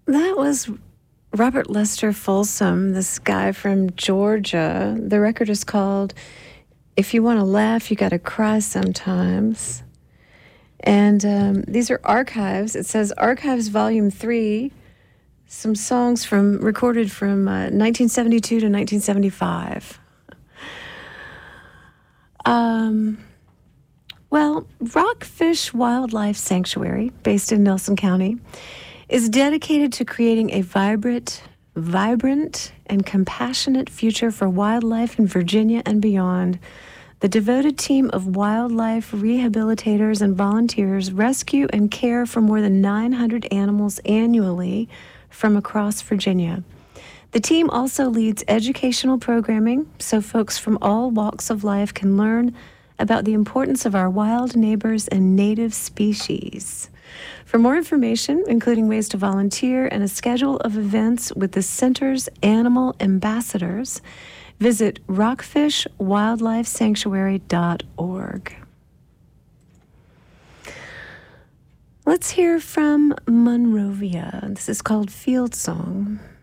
That was Robert Lester Folsom, this guy from Georgia. The record is called If You Want to Laugh, You Gotta Cry Sometimes. And these are archives. It says Archives Volume 3, some songs recorded from 1972 to 1975. Well, Rockfish Wildlife Sanctuary, based in Nelson County, is dedicated to creating a vibrant, and compassionate future for wildlife in Virginia and beyond. The devoted team of wildlife rehabilitators and volunteers rescue and care for more than 900 animals annually from across Virginia. The team also leads educational programming so folks from all walks of life can learn about the importance of our wild neighbors and native species. For more information, including ways to volunteer and a schedule of events with the Center's Animal Ambassadors, visit rockfishwildlifesanctuary.org. Let's hear from Monrovia. This is called Field Song.